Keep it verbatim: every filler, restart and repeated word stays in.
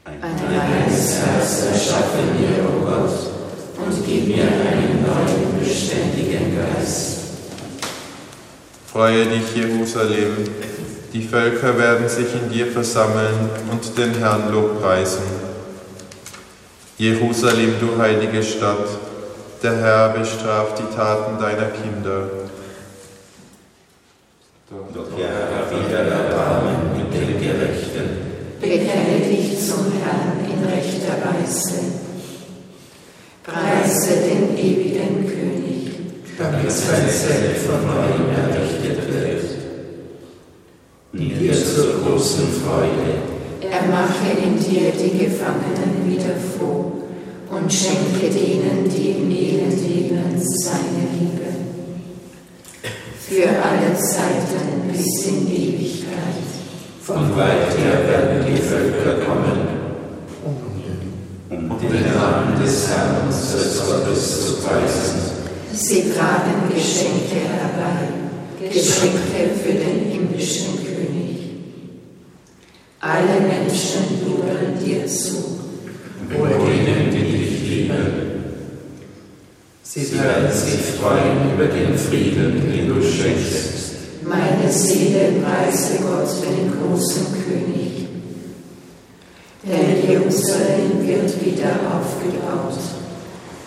Ein reines Herz erschaffe mir, o Gott, und gib mir einen neuen, beständigen Geist. Freue dich, Jerusalem, die Völker werden sich in dir versammeln und den Herrn Lobpreisen. Jerusalem, du heilige Stadt, der Herr bestraft die Taten deiner Kinder. Doch Herr, hab wieder Erbarmen mit den Gerechten. Bekenne dich zum Herrn in rechter Weise. Preise den ewigen König, damit sein Zelt von neuem errichtet wird. Dir zur großen Freude. er mache in dir die Gefangenen wieder froh und schenke denen, die im Elend leben, seine Liebe. Für alle Zeiten bis in Ewigkeit. Von weit her werden die Völker kommen, um den Namen des Herrn unseres Gottes zu preisen. Sie tragen Geschenke herbei, Geschenke für den himmlischen König. Alle Menschen jubeln dir zu. Wohl denen, die dich lieben. Sie werden sich freuen über den Frieden, den du schenkst. Meine Seele preise Gott, den großen König. Denn Jerusalem wird wieder aufgebaut